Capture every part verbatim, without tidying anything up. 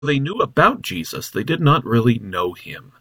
they knew about Jesus, they did not really know him.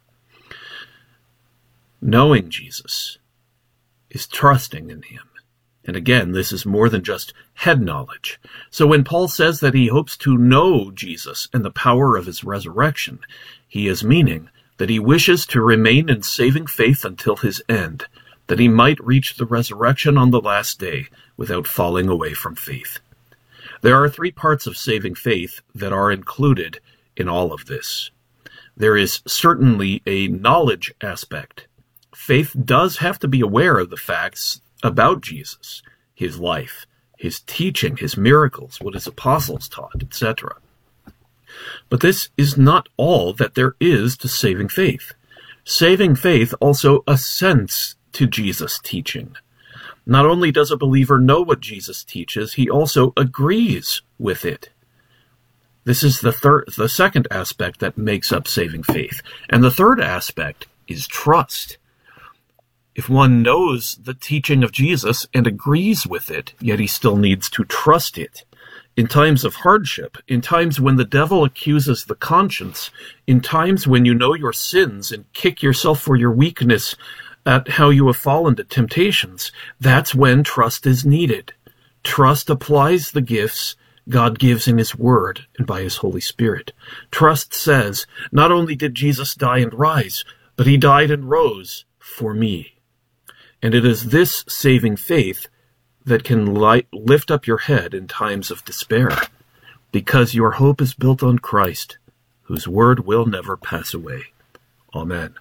Knowing Jesus is trusting in him. And again, this is more than just head knowledge. So when Paul says that he hopes to know Jesus and the power of his resurrection, he is meaning that he wishes to remain in saving faith until his end, that he might reach the resurrection on the last day without falling away from faith. There are three parts of saving faith that are included in all of this. There is certainly a knowledge aspect. Faith does have to be aware of the facts about Jesus, his life, his teaching, his miracles, what his apostles taught, et cetera. But this is not all that there is to saving faith. Saving faith also assents to Jesus' teaching. Not only does a believer know what Jesus teaches, he also agrees with it. This is the third, the second aspect that makes up saving faith. And the third aspect is trust. If one knows the teaching of Jesus and agrees with it, yet he still needs to trust it. In times of hardship, in times when the devil accuses the conscience, in times when you know your sins and kick yourself for your weakness at how you have fallen to temptations, that's when trust is needed. Trust applies the gifts God gives in his word and by his Holy Spirit. Trust says, not only did Jesus die and rise, but he died and rose for me. And it is this saving faith that can light, lift up your head in times of despair, because your hope is built on Christ, whose word will never pass away. Amen.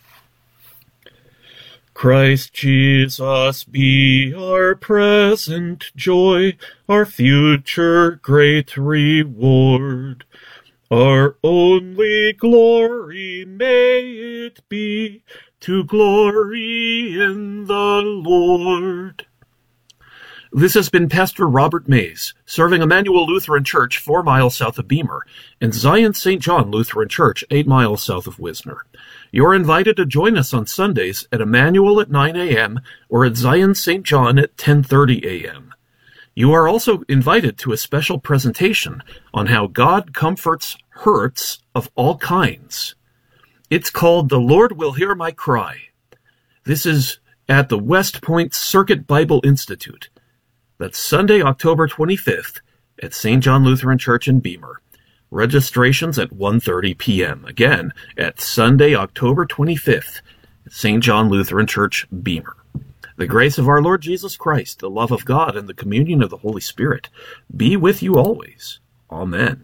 Christ Jesus be our present joy, our future great reward. Our only glory may it be, to glory in the Lord. This has been Pastor Robert Mays, serving Emmanuel Lutheran Church four miles south of Beamer, and Zion Saint John Lutheran Church eight miles south of Wisner. You're invited to join us on Sundays at Emmanuel at nine a.m. or at Zion Saint John at ten thirty a.m. You are also invited to a special presentation on how God comforts hurts of all kinds. It's called The Lord Will Hear My Cry. This is at the West Point Circuit Bible Institute. That's Sunday, October twenty-fifth at Saint John Lutheran Church in Beamer. Registrations at one thirty p.m. Again, at Sunday, October twenty-fifth at Saint John Lutheran Church, Beamer. The grace of our Lord Jesus Christ, the love of God, and the communion of the Holy Spirit be with you always. Amen.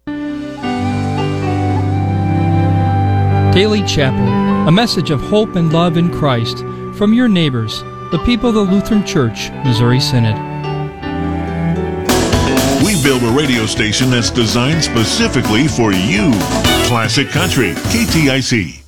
Daily Chapel, a message of hope and love in Christ from your neighbors, the people of the Lutheran Church, Missouri Synod. We built a radio station that's designed specifically for you. Classic Country, K T I C.